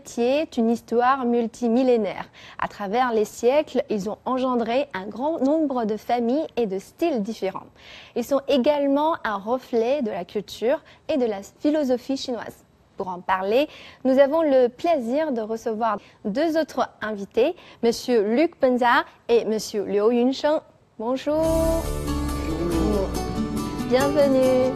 métier est une histoire multimillénaire. À travers les siècles, ils ont engendré un grand nombre de familles et de styles différents. Ils sont également un reflet de la culture et de la philosophie chinoise. Pour en parler, nous avons le plaisir de recevoir deux autres invités, Monsieur Luc Benza et Monsieur Liu Yunsheng. Bonjour. Bonjour. Bienvenue.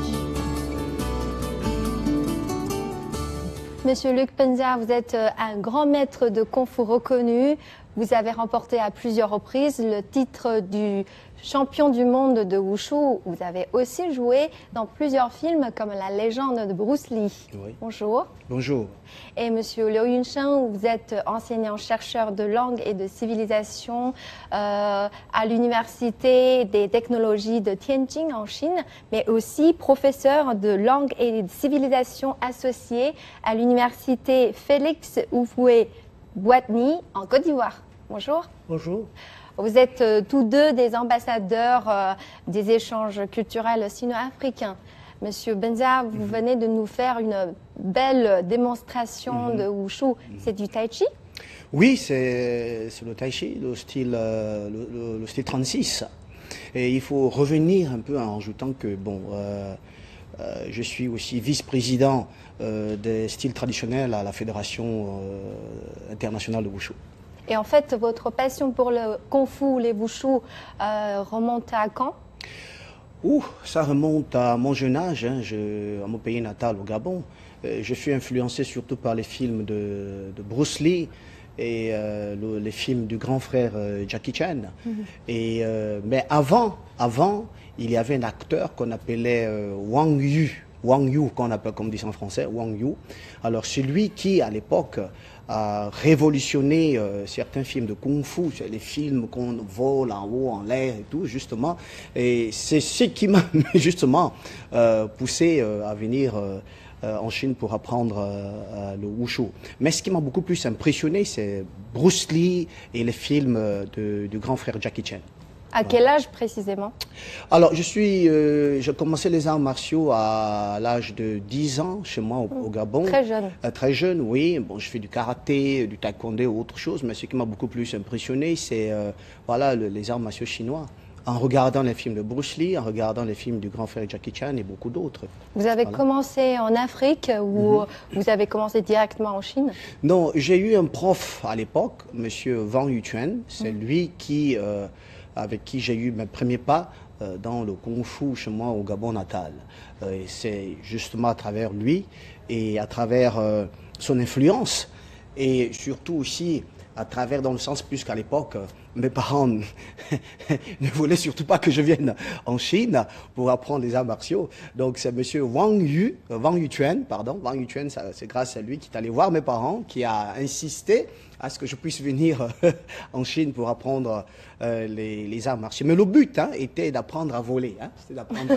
Monsieur Luc Benza, vous êtes un grand maître de Kung-Fu reconnu. Vous avez remporté à plusieurs reprises le titre du champion du monde de Wushu. Vous avez aussi joué dans plusieurs films comme La légende de Bruce Lee. Oui. Bonjour. Bonjour. Et Monsieur Liu Yunsheng, vous êtes enseignant-chercheur de langue et de civilisation à l'Université des technologies de Tianjin en Chine, mais aussi professeur de langue et de civilisation associé à l'Université Félix Houphouët-Boigny en Côte d'Ivoire. Bonjour. Bonjour. Vous êtes tous deux des ambassadeurs des échanges culturels sino-africains. Monsieur Benza, vous venez de nous faire une belle démonstration de Wushu. C'est du Tai Chi? Oui, c'est le Tai Chi, le style 36. Et il faut revenir un peu en ajoutant que, je suis aussi vice-président des styles traditionnels à la Fédération internationale de Wushu. Et en fait, votre passion pour le Kung-Fu, les Wushu, remonte à quand? Ça remonte à mon jeune âge, à mon pays natal, au Gabon. Je suis influencé surtout par les films de Bruce Lee et les films du grand frère Jackie Chan. Mais avant, il y avait un acteur qu'on appelait Wang Yu. Wang Yu, qu'on appelle, comme dit en français, Wang Yu. Alors, c'est lui qui, à l'époque, a révolutionné certains films de Kung-Fu, les films qu'on vole en haut, en l'air et tout, justement. Et c'est ce qui m'a, justement, poussé à venir en Chine pour apprendre le Wushu. Mais ce qui m'a beaucoup plus impressionné, c'est Bruce Lee et les films du grand frère Jackie Chan. À quel âge précisément? Alors, j'ai commencé les arts martiaux à l'âge de 10 ans chez moi au Gabon. Très jeune. Très jeune, oui. Bon, je fais du karaté, du taekwondo ou autre chose, mais ce qui m'a beaucoup plus impressionné, c'est les arts martiaux chinois. En regardant les films de Bruce Lee, en regardant les films du grand frère Jackie Chan et beaucoup d'autres. Vous avez commencé en Afrique ou vous avez commencé directement en Chine? Non, j'ai eu un prof à l'époque, Monsieur Wang Yuquan. C'est lui qui... avec qui j'ai eu mes premiers pas dans le Kung-Fu chez moi au Gabon natal. Et c'est justement à travers lui et à travers son influence et surtout aussi à travers, dans le sens plus qu'à l'époque, mes parents ne voulaient surtout pas que je vienne en Chine pour apprendre les arts martiaux. Donc c'est monsieur Wang Yuquan, c'est grâce à lui qui est allé voir mes parents, qui a insisté à ce que je puisse venir en Chine pour apprendre les arts martiaux. Mais le but était d'apprendre à voler. C'était d'apprendre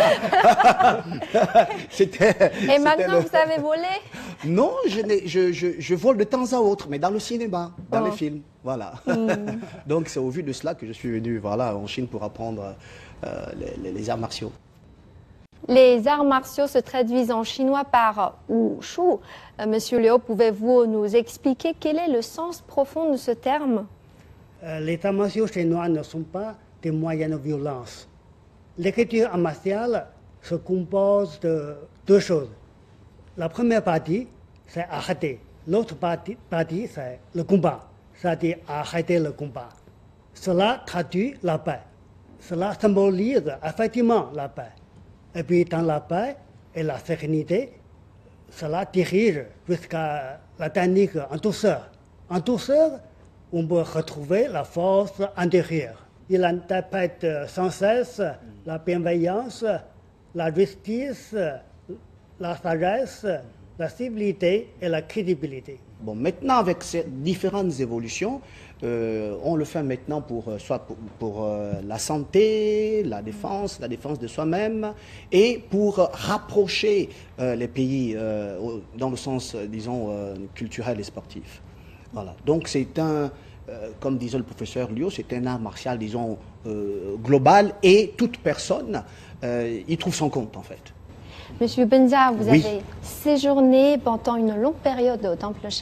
Et maintenant, vous savez voler? Non, je vole de temps à autre, mais dans le cinéma, dans les films. Voilà. Donc c'est au vu de cela que je suis venu en Chine pour apprendre les arts martiaux. Les arts martiaux se traduisent en chinois par Wushu. Monsieur Liu, pouvez-vous nous expliquer quel est le sens profond de ce terme? Les arts martiaux chinois ne sont pas des moyens de violence. L'écriture martiale se compose de deux choses. La première partie, c'est arrêter. L'autre partie, c'est le combat, c'est-à-dire arrêter le combat. Cela traduit la paix. Cela symbolise effectivement la paix. Et puis dans la paix et la sérénité, cela dirige jusqu'à la technique en douceur. En douceur, on peut retrouver la force intérieure. Il interprète sans cesse la bienveillance, la justice, la sagesse, la civilité et la crédibilité. Bon, maintenant, avec ces différentes évolutions, on le fait maintenant soit pour la santé, la défense de soi-même, et pour rapprocher les pays dans le sens, disons, culturel et sportif. Voilà. Donc c'est comme disait le professeur Liu, c'est un art martial, disons, global, et toute personne y trouve son compte, en fait. Monsieur Benza, vous Oui. avez séjourné pendant une longue période au Temple